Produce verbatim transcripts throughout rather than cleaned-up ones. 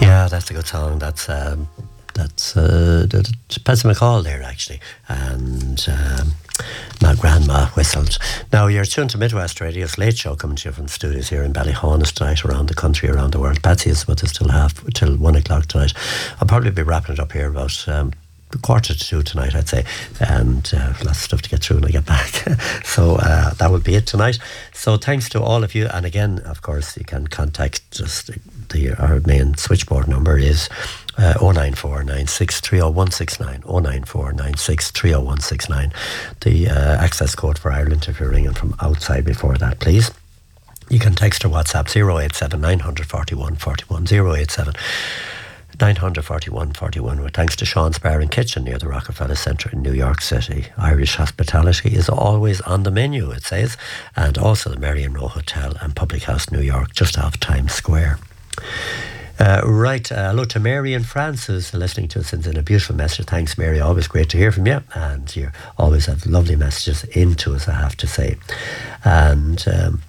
Yeah, that's a good song. That's um, that's uh, Patsy McCall there actually, and um, my grandma whistled. Now you're tuned to Midwest Radio's Late Show, coming to you from the studios here in Ballyhonus tonight, around the country, around the world. Patsy is with us till half till one o'clock tonight. I'll probably be wrapping it up here about. Um, quarter to two tonight, I'd say, and uh, lots of stuff to get through when I get back. So uh, that will be it tonight. So thanks to all of you, and again, of course, you can contact just the, the our main switchboard number is uh, oh nine four nine six three oh one six nine, oh nine four nine six three oh one six nine. The uh, access code for Ireland if you're ringing from outside before that, please. You can text or WhatsApp zero eight seven nine four one four one, zero eight seven nine four one four one, with thanks to Sean's Bar and Kitchen near the Rockefeller Centre in New York City. Irish hospitality is always on the menu, it says, and also the Marion Row Hotel and Public House, New York, just off Times Square. Uh, right, uh, hello to Mary in France, who's listening to us and sends in a beautiful message. Thanks, Mary, always great to hear from you, and you always have lovely messages into us, I have to say. And um,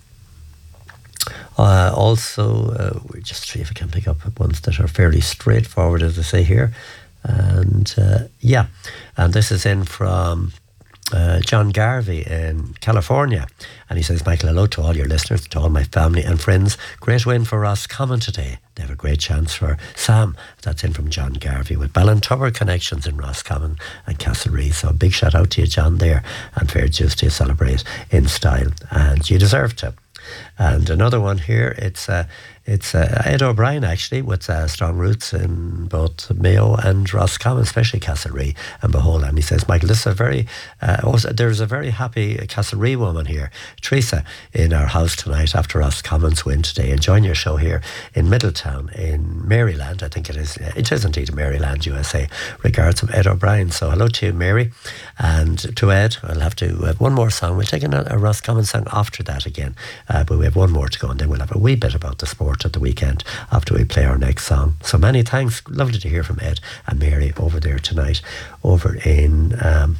Uh, also, uh, we just see if we can pick up ones that are fairly straightforward, as I say here. And uh, yeah, and this is in from uh, John Garvey in California. And he says, Michael, hello to all your listeners, to all my family and friends. Great win for Roscommon today. They have a great chance for Sam. That's in from John Garvey with Ballintower connections in Roscommon and Castlereagh. So a big shout out to you, John, there. And fair dues to you, celebrate in style. And you deserve to. And another one here, it's uh, it's uh, Ed O'Brien actually, with uh, strong roots in both Mayo and Roscommon, especially Castlereagh and Behold. And he says, Michael, this is a very, uh, also, there's a very happy Castlereagh woman here, Teresa, in our house tonight after Roscommon's win today, enjoying your show here in Middletown in Maryland. I think it is, it is indeed Maryland, U S A. Regards from Ed O'Brien. So hello to you, Mary, and to Ed. I'll have to have one more song. We'll take a, a Roscommon song after that again, uh, but we have one more to go, and then we'll have a wee bit about the sport at the weekend after we play our next song. So many thanks. Lovely to hear from Ed and Mary over there tonight, over in um,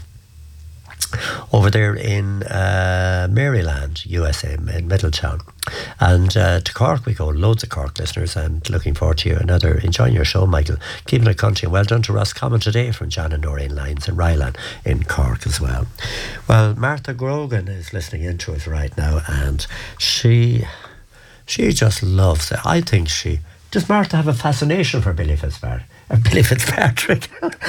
over there in uh, Maryland, U S A, in Middletown. And uh, to Cork we go, loads of Cork listeners, and looking forward to you another, enjoying your show, Michael, keeping it country, and well done to Roscommon today from John and Noreen Lyons in Ryland in Cork as well. Well, Martha Grogan is listening in to us right now, and she she just loves it. I think she does. Martha have a fascination for Billy Fitzpatrick. Uh, Billy Fitzpatrick.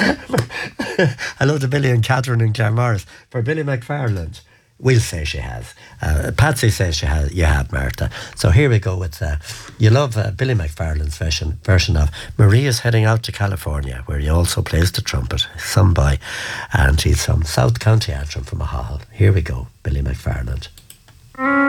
Hello to Billy and Catherine and Claremorris. For Billy McFarland, we'll say she has. Uh, Patsy says she has. You have, Martha. So here we go with, uh, you love uh, Billy McFarland's version, version of Maria's Heading Out to California, where he also plays the trumpet, sung by, and he's from South County Antrim from Mahal. Here we go, Billy McFarland.